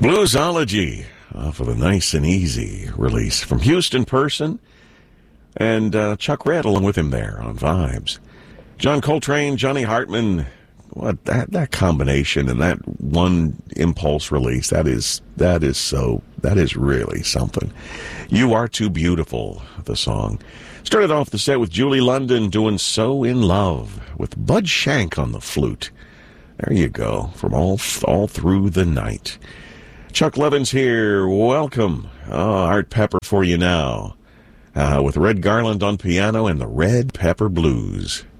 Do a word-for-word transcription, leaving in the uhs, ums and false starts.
Bluesology, off of a Nice and Easy release from Houston Person, and uh, Chuck Red along with him there on Vibes. John Coltrane, Johnny Hartman, what that that combination and that one impulse release, that is that is so that is really something. You Are Too Beautiful, the song. Started off the set with Julie London doing So in Love with Bud Shank on the flute. There you go, from all all through the night. Chuck Levins here. Welcome. Oh, Art Pepper for you now. Uh, with Red Garland on piano and the Red Pepper Blues.